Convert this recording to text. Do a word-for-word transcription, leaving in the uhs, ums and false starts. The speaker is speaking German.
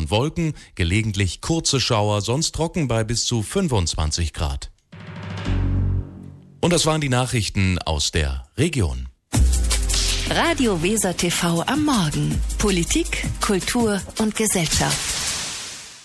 und Wolken, gelegentlich kurze Schauer, sonst trocken bei bis zu fünfundzwanzig Grad. Und das waren die Nachrichten aus der Region. Radio Weser T V am Morgen. Politik, Kultur und Gesellschaft.